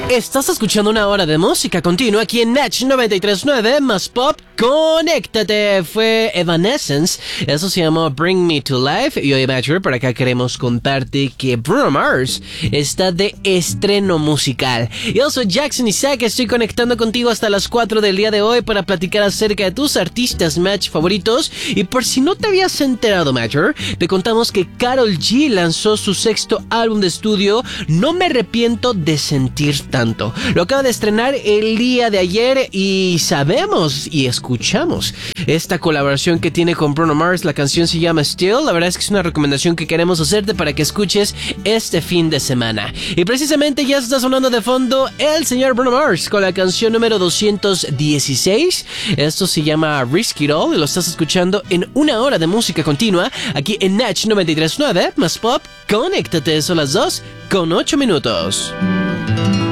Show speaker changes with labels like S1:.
S1: Estás escuchando una hora de música continua aquí en Natch 93.9 más pop. Conéctate, fue Evanescence, eso se llamó Bring Me to Life. Y hoy, Matcher, por acá queremos contarte que Bruno Mars está de estreno musical. Yo soy Jackson Isaac, estoy conectando contigo hasta las 4 del día de hoy para platicar acerca de tus artistas Match favoritos. Y por si no te habías enterado, Matcher, te contamos que Karol G lanzó su sexto álbum de estudio, No Me Arrepiento de Sentir Tanto. Lo acaba de estrenar el día de ayer y sabemos y escuchamos esta colaboración que tiene con Bruno Mars. La canción se llama Still. La verdad es que es una recomendación que queremos hacerte para que escuches este fin de semana. Y precisamente ya está sonando de fondo el señor Bruno Mars con la canción número 216. Esto se llama Risk It All y lo estás escuchando en una hora de música continua aquí en Natch 93.9 más pop. Conéctate, son las 2:08.